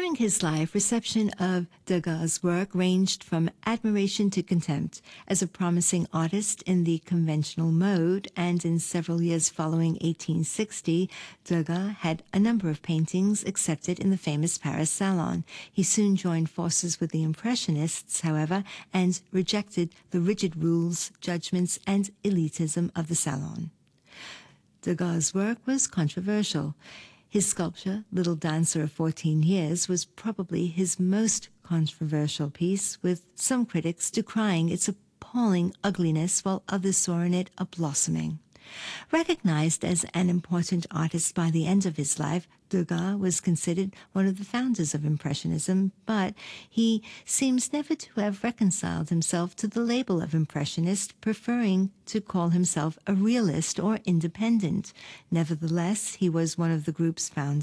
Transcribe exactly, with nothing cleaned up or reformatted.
During his life, reception of Degas' work ranged from admiration to contempt. As a promising artist in the conventional mode, and in several years following eighteen sixty, Degas had a number of paintings accepted in the famous Paris Salon. He soon joined forces with the Impressionists, however, and rejected the rigid rules, judgments, and elitism of the Salon. Degas' work was controversial. His sculpture, Little Dancer of Fourteen Years, was probably his most controversial piece, with some critics decrying its appalling ugliness while others saw in it a blossoming. Recognized as an important artist by the end of his life, Degas was considered one of the founders of Impressionism, but he seems never to have reconciled himself to the label of Impressionist, preferring to call himself a realist or independent. Nevertheless, he was one of the group's founders.